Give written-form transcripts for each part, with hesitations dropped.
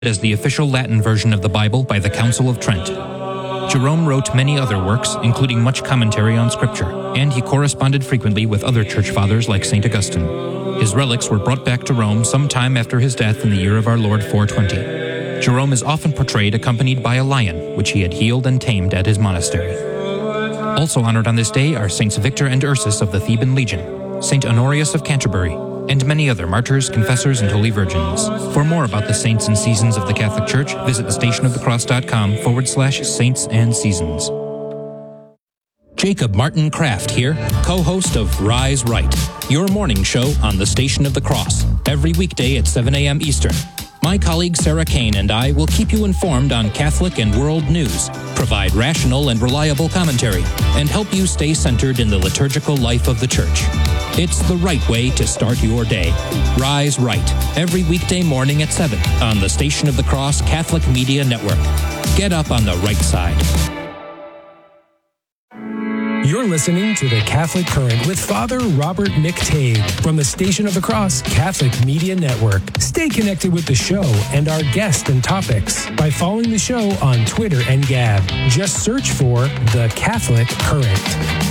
as the official Latin version of the Bible by the Council of Trent. Jerome wrote many other works, including much commentary on Scripture, and he corresponded frequently with other church fathers like St. Augustine. His relics were brought back to Rome some time after his death in the year of our Lord 420. Jerome is often portrayed accompanied by a lion, which he had healed and tamed at his monastery. Also honored on this day are Saints Victor and Ursus of the Theban Legion, Saint Honorius of Canterbury, and many other martyrs, confessors, and holy virgins. For more about the saints and seasons of the Catholic Church, visit thestationofthecross.com/saints and seasons. Jacob Martin Kraft here, co-host of Rise Right, your morning show on the Station of the Cross, every weekday at 7 a.m. Eastern. My colleague Sarah Kane and I will keep you informed on Catholic and world news, provide rational and reliable commentary, and help you stay centered in the liturgical life of the Church. It's the right way to start your day. Rise Right, every weekday morning at 7 on the Station of the Cross Catholic Media Network. Get up on the right side. You're listening to The Catholic Current with Father Robert McTague from the Station of the Cross Catholic Media Network. Stay connected with the show and our guests and topics by following the show on Twitter and Gab. Just search for The Catholic Current.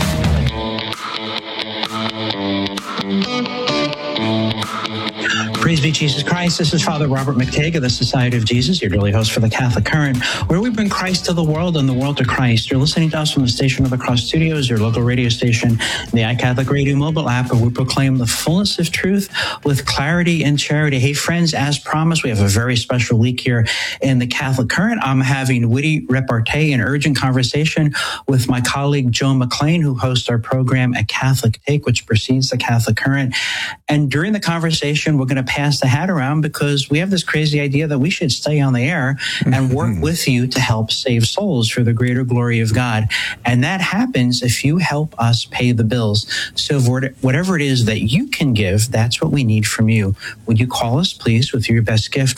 Praise be Jesus Christ. This is Father Robert McTague of the Society of Jesus, your daily host for the Catholic Current, where we bring Christ to the world and the world to Christ. You're listening to us from the Station of the Cross Studios, your local radio station, the iCatholic Radio mobile app, where we proclaim the fullness of truth with clarity and charity. Hey, friends, as promised, we have a very special week here in the Catholic Current. I'm having witty repartee and urgent conversation with my colleague Joe McLean, who hosts our program at Catholic Take, which precedes the Catholic Current. And during the conversation, we're going to pass the hat around because we have this crazy idea that we should stay on the air and work with you to help save souls for the greater glory of God. And that happens if you help us pay the bills. So whatever it is that you can give, that's what we need from you. Would you call us, please, with your best gift,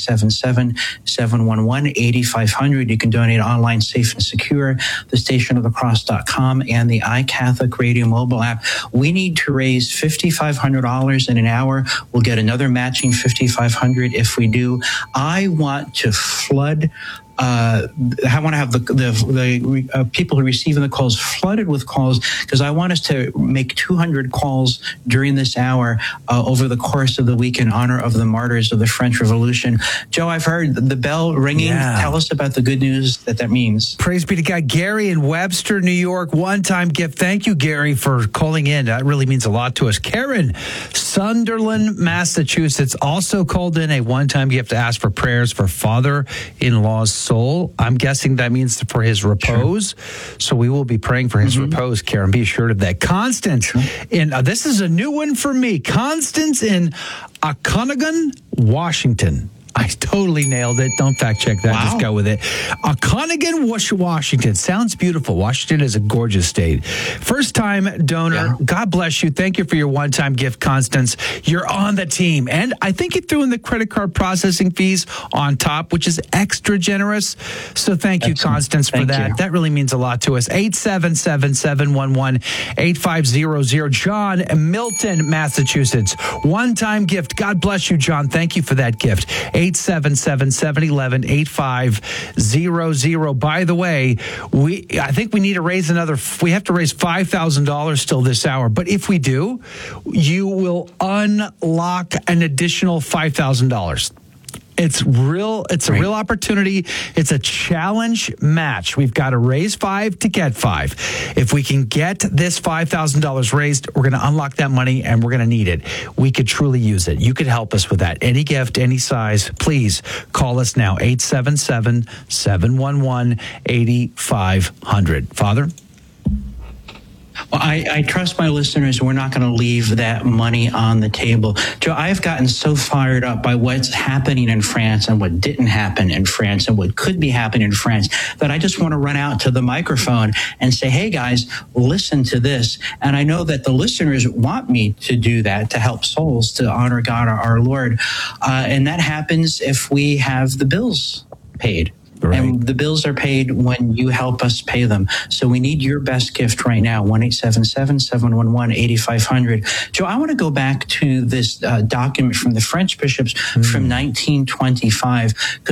1-877-711-8500. You can donate online, safe and secure, thestationofthecross.com and the iCatholic Radio mobile app. We need to raise $5,500 in an hour. We'll get another matching $5,500 if we do. I want to flood. I want to have the people who are receiving the calls flooded with calls because I want us to make 200 calls during this hour over the course of the week in honor of the martyrs of the French Revolution. Joe, I've heard the bell ringing. Yeah. Tell us about the good news that means. Praise be to God. Gary in Webster, New York, one-time gift. Thank you, Gary, for calling in. That really means a lot to us. Karen, Sunderland, Massachusetts, also called in a one-time gift to ask for prayers for father-in-law's soul. I'm guessing that means for his repose. Sure. So we will be praying for his repose, Karen. Be assured of that. Constance, this is a new one for me. Constance in Okanagan, Washington. I totally nailed it. Don't fact check that. Wow. Just go with it. Okanagan, Washington. Sounds beautiful. Washington is a gorgeous state. First time donor. Yeah. God bless you. Thank you for your one-time gift, Constance. You're on the team. And I think you threw in the credit card processing fees on top, which is extra generous. So thank you, Constance, for that. You. That really means a lot to us. 877-711-8500. John, Milton, Massachusetts. One-time gift. God bless you, John. Thank you for that gift. 877-711-8500. By the way, I think we need to raise we have to raise $5,000 still this hour. But if we do, you will unlock an additional $5,000. It's a real opportunity. It's a challenge match. We've got to raise 5 to get 5. If we can get this $5,000 raised, we're going to unlock that money and we're going to need it. We could truly use it. You could help us with that. Any gift, any size, please call us now. 877-711-8500. Father? Well, I trust my listeners. We're not going to leave that money on the table. Joe, I've gotten so fired up by what's happening in France and what didn't happen in France and what could be happening in France that I just want to run out to the microphone and say, hey, guys, listen to this. And I know that the listeners want me to do that, to help souls, to honor God, our Lord. And that happens if we have the bills paid. Right. And the bills are paid when you help us pay them. So we need your best gift right now, 1-877-711-8500. Joe, I want to go back to this document from the French bishops from 1925.